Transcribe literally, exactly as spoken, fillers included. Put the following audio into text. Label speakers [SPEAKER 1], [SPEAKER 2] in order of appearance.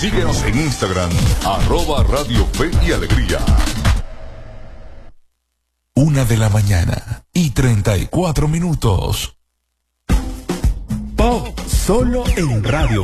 [SPEAKER 1] Síguenos en Instagram, arroba Radio Fe y Alegría. Una de la mañana y treinta y cuatro minutos.
[SPEAKER 2] Pop solo en Radio